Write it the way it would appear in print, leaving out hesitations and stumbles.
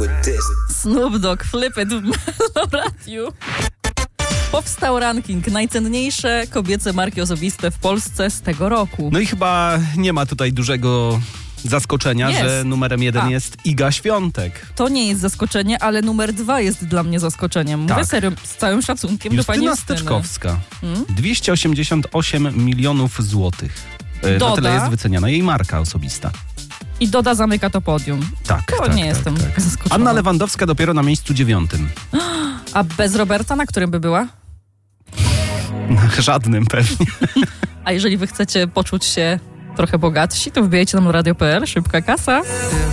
Snoop Dogg, Flip It w Meloradiu. Powstał ranking najcenniejsze kobiece marki osobiste w Polsce z tego roku. No i chyba nie ma tutaj dużego zaskoczenia, że numerem 1 jest Iga Świątek. To nie jest zaskoczenie, ale numer 2 jest dla mnie zaskoczeniem. Mówię serio, z całym szacunkiem do pani Justyny. Steczkowska. 288 milionów złotych. Na tyle jest wyceniana jej marka osobista. I Doda zamyka to podium. Nie jestem zaskoczona. Anna Lewandowska dopiero na miejscu 9. A bez Roberta na którym by była? Żadnym pewnie. A jeżeli wy chcecie poczuć się trochę bogatsi, to wbijajcie nam na radio.pl, szybka kasa.